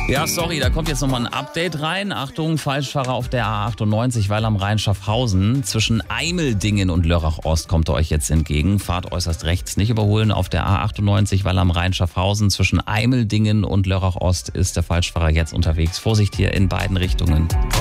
Ja, sorry, da kommt jetzt nochmal ein Update rein. Achtung, Falschfahrer auf der A98, weil am Rhein Schaffhausen. Zwischen Eimeldingen und Lörrach-Ost kommt er euch jetzt entgegen. Fahrt äußerst rechts, nicht überholen auf der A98, weil am Rhein Schaffhausen. Zwischen Eimeldingen und Lörrach-Ost ist der Falschfahrer jetzt unterwegs. Vorsicht hier in beiden Richtungen.